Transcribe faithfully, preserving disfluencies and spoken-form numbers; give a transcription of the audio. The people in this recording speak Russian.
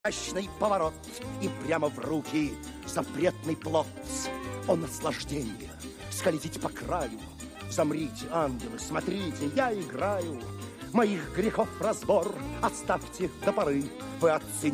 Изящный поворот и прямо в руки запретный плод. О наслаждение скользить по краю. Замрите, ангелы, смотрите, я играю. Моих грехов разбор оставьте до поры. Вы оцените